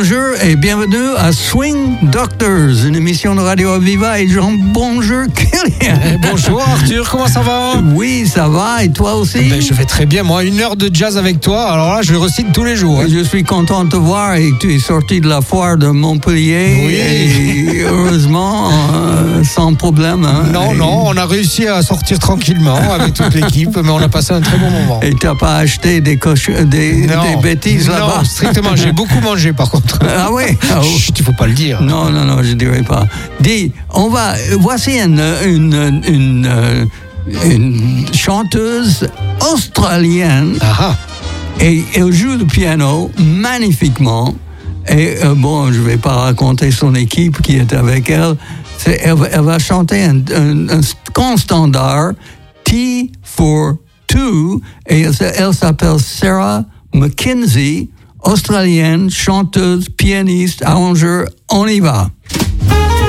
bonjour et bienvenue à Swing Doctors, une émission de Radio Aviva et bonjour Kylian. Bonjour Arthur, comment ça va? Oui, ça va et toi aussi? Je vais très bien, moi 1 heure de jazz avec toi, alors là je le recite tous les jours. Je suis content de te voir et tu es sorti de la foire de Montpellier. Oui. Et heureusement, sans problème. Hein. Non, on a réussi à sortir tranquillement avec toute l'équipe, mais on a passé un très bon moment. Et tu n'as pas acheté des bêtises là-bas? Non, strictement, j'ai beaucoup mangé par contre. Ah oui? Chut, il ne faut pas le dire. Non, je ne dirais pas. Dis, voici une chanteuse australienne. Ah. Et elle joue du piano magnifiquement. Et je ne vais pas raconter son équipe qui est avec elle. Elle va chanter un grand standard, T for Two, et elle s'appelle Sarah McKenzie, australienne, chanteuse, pianiste, arrangeur. On y va.